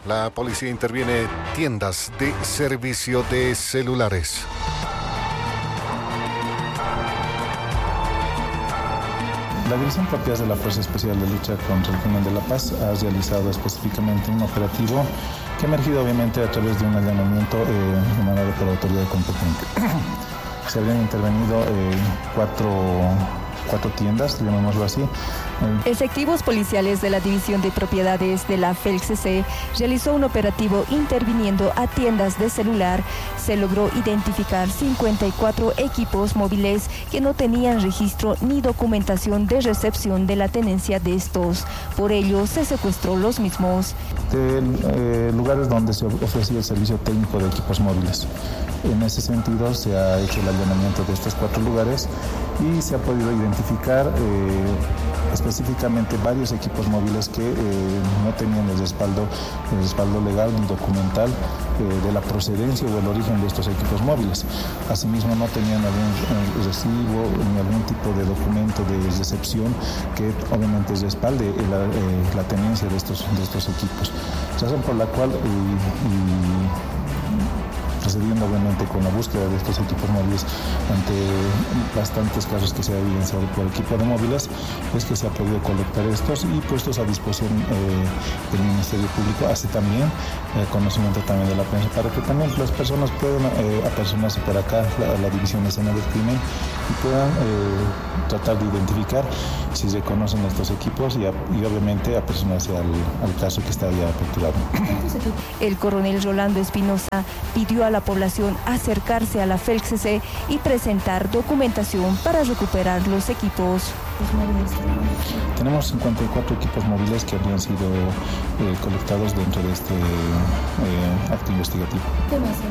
La policía interviene tiendas de servicio de celulares. La División Propiedades de la Fuerza Especial de Lucha contra el Crimen de la Paz ha realizado específicamente un operativo que ha emergido obviamente a través de un allanamiento emanado por la autoridad competente. Se habrían intervenido cuatro tiendas, llamémoslo así. Efectivos policiales de la División de Propiedades de la FELCC realizó un operativo interviniendo a tiendas de celular. Se logró identificar 54 equipos móviles que no tenían registro ni documentación de recepción de la tenencia de estos. Por ello, se secuestró los mismos. De lugares donde se ofrecía el servicio técnico de equipos móviles. En ese sentido, se ha hecho el allanamiento de estos 4 lugares y se ha podido identificar específicamente varios equipos móviles que no tenían el respaldo legal ni documental de la procedencia o el origen de estos equipos móviles. Asimismo, no tenían algún recibo ni algún tipo de documento de recepción que obviamente respalde la tenencia de estos equipos. Razón por la cual procediendo obviamente con la búsqueda de estos equipos móviles ante bastantes casos que se ha evidenciado por equipo de móviles, es que se ha podido colectar estos y puestos a disposición del Ministerio Público, así también conocimiento también de la prensa, para que también las personas puedan apersonarse por acá a la División de Escena del Crimen y puedan tratar de identificar si se conocen estos equipos y obviamente apersonarse al caso que está ya aperturado. El coronel Rolando Espinosa pidió a la población acercarse a la FELCC y presentar documentación para recuperar los equipos. Tenemos 54 equipos móviles que habrían sido colectados dentro de este acto investigativo. ¿Qué más?